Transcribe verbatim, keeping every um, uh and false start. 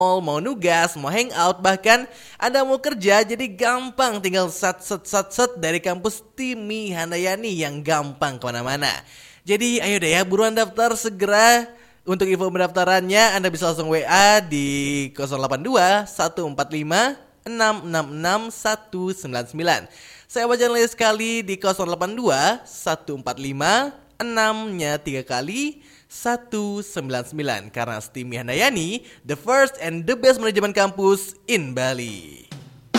mau nugas, mau hangout, bahkan Anda mau kerja, jadi gampang tinggal sat set sat set dari kampus Timi Handayani yang gampang kemana-mana. Jadi ayo deh ya, buruan daftar segera. Untuk info pendaftarannya Anda bisa langsung W A di nol delapan dua satu empat lima enam enam enam satu sembilan sembilan. Saya baca lagi sekali di nol delapan dua satu empat lima enam-nya tiga kali satu sembilan sembilan. Karena Timi Handayani, the first and the best manajemen kampus in Bali.